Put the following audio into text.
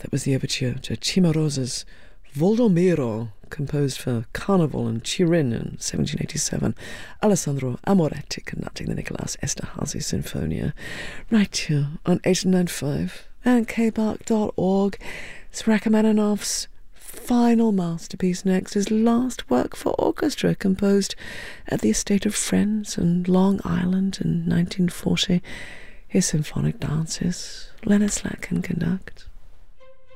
That was the overture to Cimarosa's Voldomiro, composed for Carnival and Turin in 1787. Alessandro Amoretti conducting the Nicolas Esterhazy Sinfonia. Right here on 895 and kbark.org. It's Rachmaninoff's final masterpiece next, his last work for orchestra, composed at the estate of friends in Long Island in 1940. His symphonic dances, Leonard Slatkin conduct.